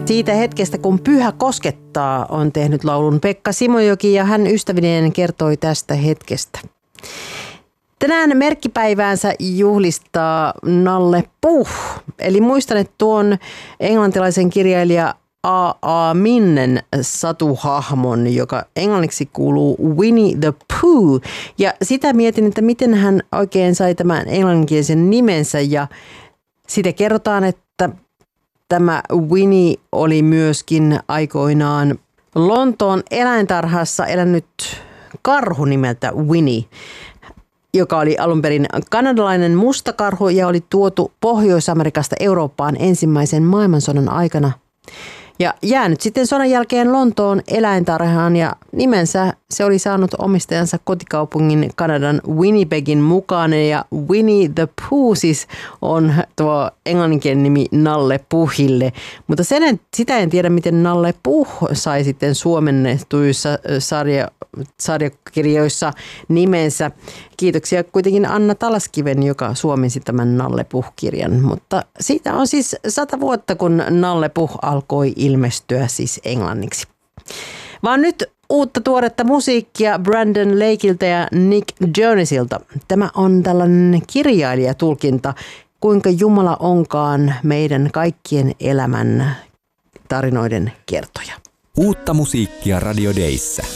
Siitä hetkestä, kun pyhä koskettaa, on tehnyt laulun Pekka Simojoki ja hän ystävineen kertoi tästä hetkestä. Tänään merkkipäiväänsä juhlistaa Nalle Puh. Eli muistan, että tuon englantilaisen kirjailija A.A. Minnen satuhahmon, joka englanniksi kuuluu Winnie the Pooh. Ja sitä mietin, että miten hän oikein sai tämän englanninkielisen nimensä. Ja siitä kerrotaan, että tämä Winnie oli myöskin aikoinaan Lontoon eläintarhassa elänyt karhu nimeltä Winnie, joka oli alun perin kanadalainen mustakarhu ja oli tuotu Pohjois-Amerikasta Eurooppaan ensimmäisen maailmansodan aikana. Ja jäänyt sitten sodan jälkeen Lontoon eläintarhaan ja nimensä se oli saanut omistajansa kotikaupungin Kanadan Winnipegin mukaan. Ja Winnie the Pooh siis on tuo englanninkielinen nimi Nalle Puhille. Mutta sitä en tiedä, miten Nalle Puh sai sitten suomennetuissa sarjakirjoissa nimensä. Kiitoksia kuitenkin Anna Talaskiven, joka suomensi tämän Nalle Puh-kirjan. Mutta siitä on siis 100 vuotta, kun Nalle Puh alkoi ilmestyä siis englanniksi. Vaan nyt uutta tuoretta musiikkia Brandon Lakeilta ja Nick Jonasilta. Tämä on tällainen kirjailijatulkinta, kuinka Jumala onkaan meidän kaikkien elämän tarinoiden kertoja. Uutta musiikkia Radio Dayssä.